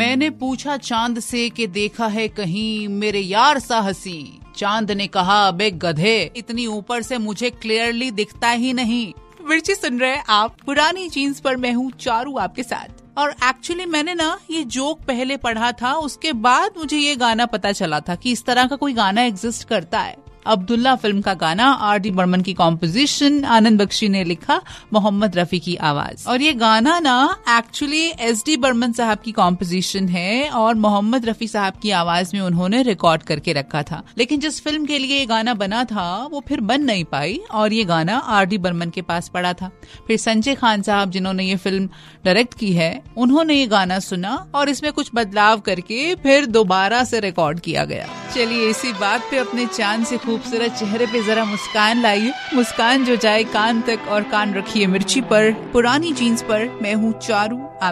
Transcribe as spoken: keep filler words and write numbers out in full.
मैंने पूछा चांद से कि देखा है कहीं मेरे यार सा हंसी। चांद ने कहा अबे गधे, इतनी ऊपर से मुझे क्लियरली दिखता ही नहीं। मिर्ची सुन रहे हैं आप पुरानी जीन्स पर, मैं हूँ चारू आपके साथ। और एक्चुअली मैंने ना ये जोक पहले पढ़ा था, उसके बाद मुझे ये गाना पता चला था कि इस तरह का कोई गाना एग्जिस्ट करता है। अब्दुल्ला फिल्म का गाना, आर डी बर्मन की कॉम्पोजिशन, आनंद बख्शी ने लिखा, मोहम्मद रफी की आवाज। और ये गाना ना एक्चुअली एस डी बर्मन साहब की कॉम्पोजिशन है और मोहम्मद रफी साहब की आवाज में उन्होंने रिकॉर्ड करके रखा था। लेकिन जिस फिल्म के लिए ये गाना बना था वो फिर बन नहीं पाई और ये गाना आर डी बर्मन के पास पड़ा था। फिर संजय खान साहब जिन्होंने ये फिल्म डायरेक्ट की है, उन्होंने ये गाना सुना और इसमें कुछ बदलाव करके फिर दोबारा से रिकॉर्ड किया गया। चलिए इसी बात पे अपने चांद से खूबसूरत चेहरे पे जरा मुस्कान लाइए, मुस्कान जो जाए कान तक, और कान रखिए मिर्ची पर। पुरानी जीन्स पर मैं हूँ चारू।